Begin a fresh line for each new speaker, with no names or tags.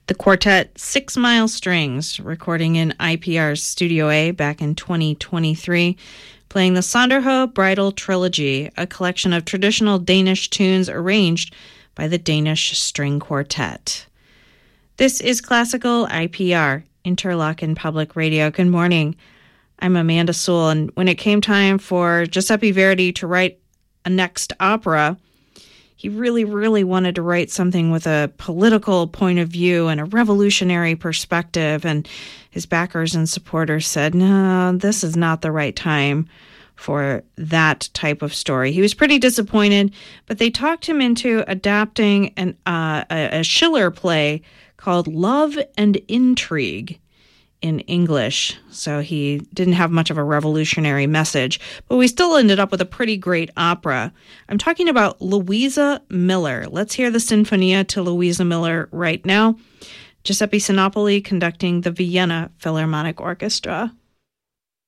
The quartet 6 Mile Strings, recording in IPR's Studio A back in 2023, playing the Sonderho Bridal Trilogy, a collection of traditional Danish tunes arranged by the Danish String Quartet. This is Classical IPR, Interlochen Public Radio. Good morning. I'm Amanda Sewell, and when it came time for Giuseppe Verdi to write a next opera, he really wanted to write something with a political point of view and a revolutionary perspective, and his backers and supporters said, no, this is not the right time for that type of story. He was pretty disappointed, but they talked him into adapting a Schiller play called Love and Intrigue in English. So he didn't have much of a revolutionary message, but we still ended up with a pretty great opera. I'm talking about Luisa Miller. Let's hear the Sinfonia to Luisa Miller right now. Giuseppe Sinopoli conducting the Vienna Philharmonic Orchestra.